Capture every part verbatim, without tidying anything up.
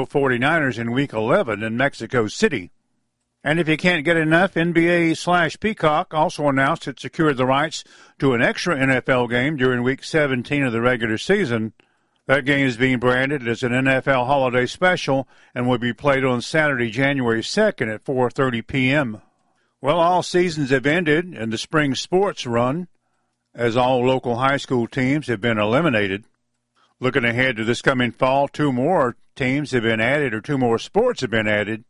Francisco forty-niners in Week eleven in Mexico City. And if you can't get enough, N B A slash Peacock also announced it secured the rights to an extra N F L game during Week seventeen of the regular season. That game is being branded as an N F L Holiday Special and will be played on Saturday, January second at four thirty p.m. Well, all seasons have ended in the spring sports run, as all local high school teams have been eliminated. Looking ahead to this coming fall, two more teams have been added, or two more sports have been added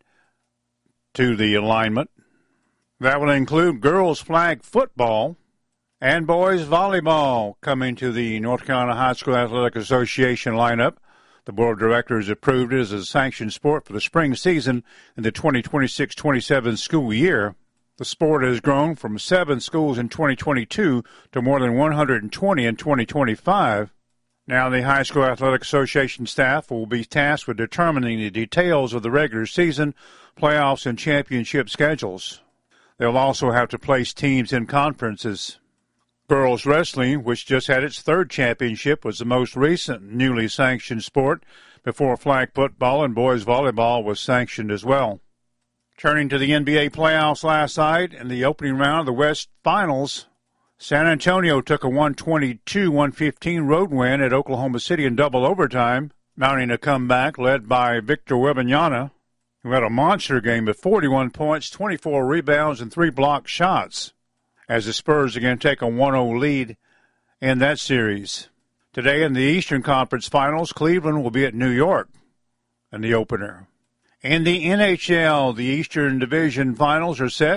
to the alignment. That will include girls flag football and boys volleyball coming to the North Carolina High School Athletic Association lineup. The board of directors approved it as a sanctioned sport for the spring season in the twenty twenty-six twenty-seven school year. The sport has grown from seven schools in twenty twenty-two to more than one hundred twenty in twenty twenty-five. Now the High School Athletic Association staff will be tasked with determining the details of the regular season, playoffs, and championship schedules. They'll also have to place teams in conferences. Girls wrestling, which just had its third championship, was the most recent newly sanctioned sport before flag football, and boys volleyball was sanctioned as well. Turning to the N B A playoffs last night, in the opening round of the West Finals, San Antonio took a one twenty-two one fifteen road win at Oklahoma City in double overtime, mounting a comeback led by Victor Wembanyama, who had a monster game with forty-one points, twenty-four rebounds, and three blocked shots, as the Spurs again take a one oh lead in that series. Today in the Eastern Conference Finals, Cleveland will be at New York in the opener. In the N H L, the Eastern Division Finals are set,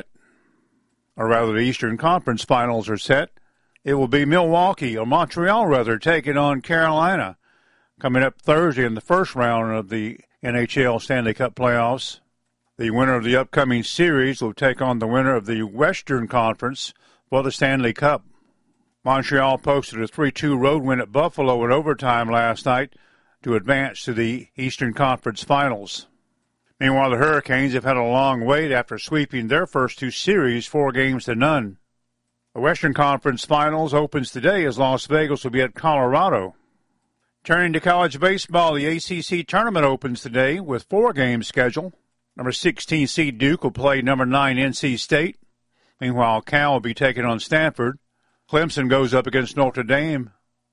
or rather the Eastern Conference Finals are set. It will be Milwaukee, or Montreal rather, taking on Carolina, coming up Thursday in the first round of the N H L Stanley Cup playoffs. The winner of the upcoming series will take on the winner of the Western Conference for the Stanley Cup. Montreal posted a three two road win at Buffalo in overtime last night to advance to the Eastern Conference Finals. Meanwhile, the Hurricanes have had a long wait after sweeping their first two series four games to none. The Western Conference Finals opens today as Las Vegas will be at Colorado. Turning to college baseball, the A C C tournament opens today with four games scheduled. Number sixteen seed Duke will play number nine N C State. Meanwhile, Cal will be taking on Stanford. Clemson goes up against Notre Dame.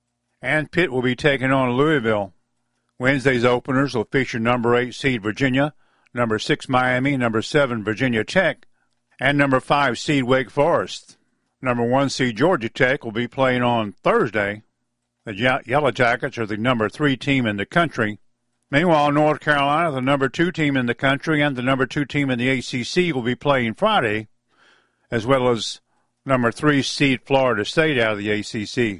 And Pitt will be taking on Louisville. Wednesday's openers will feature number eight seed Virginia, number six Miami, number seven Virginia Tech, and number five seed Wake Forest. Number one seed Georgia Tech will be playing on Thursday. The Yellow Jackets are the number three team in the country. Meanwhile, North Carolina, the number two team in the country, and the number two team in the A C C will be playing Friday, as well as number three seed Florida State out of the A C C.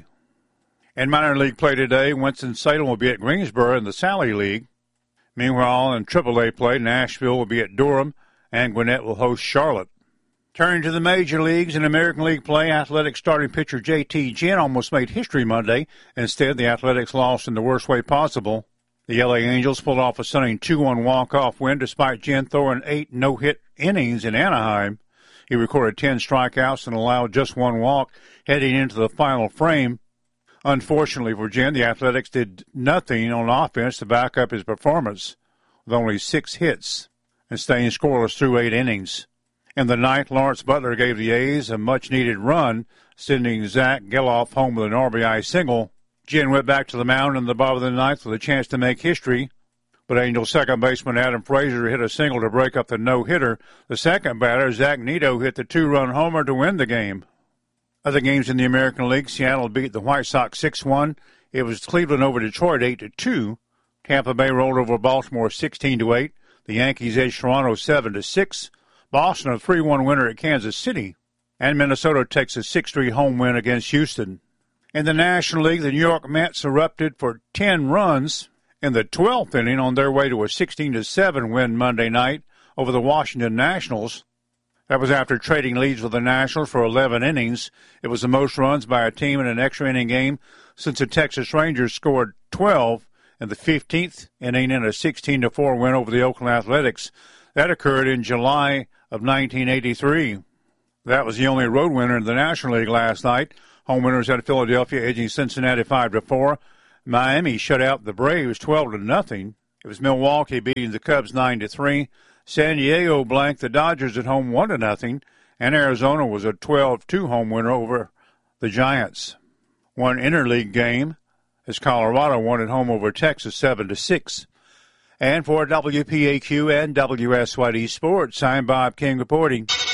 In minor league play today, Winston-Salem will be at Greensboro in the Sally League. Meanwhile, in triple A play, Nashville will be at Durham, and Gwinnett will host Charlotte. Turning to the major leagues, in American League play, Athletics starting pitcher J T Ginn almost made history Monday. Instead, the Athletics lost in the worst way possible. The L A Angels pulled off a stunning two one walk-off win despite Ginn throwing eight no-hit innings in Anaheim. He recorded ten strikeouts and allowed just one walk heading into the final frame. Unfortunately for Ginn, the Athletics did nothing on offense to back up his performance, with only six hits and staying scoreless through eight innings. In the ninth, Lawrence Butler gave the A's a much-needed run, sending Zach Geloff home with an R B I single. Ginn went back to the mound in the bottom of the ninth with a chance to make history, but Angels second baseman Adam Frazier hit a single to break up the no-hitter. The second batter, Zach Neto, hit the two-run homer to win the game. Other games in the American League, Seattle beat the White Sox six one. It was Cleveland over Detroit eight to two. Tampa Bay rolled over Baltimore sixteen to eight. The Yankees edged Toronto seven to six. Boston a three one winner at Kansas City. And Minnesota takes a six three home win against Houston. In the National League, the New York Mets erupted for ten runs in the twelfth inning on their way to a sixteen to seven win Monday night over the Washington Nationals. That was after trading leads with the Nationals for eleven innings. It was the most runs by a team in an extra inning game since the Texas Rangers scored twelve in the fifteenth inning in a sixteen to four win over the Oakland Athletics. That occurred in July of nineteen eighty-three. That was the only road winner in the National League last night. Home winners at Philadelphia edging Cincinnati five to four. Miami shut out the Braves twelve to nothing. It was Milwaukee beating the Cubs nine to three. San Diego blanked the Dodgers at home one to nothing, and Arizona was a twelve two home winner over the Giants. One interleague game as Colorado won at home over Texas seven to six. And for W P A Q and W S Y D Sports, I'm Bob King reporting.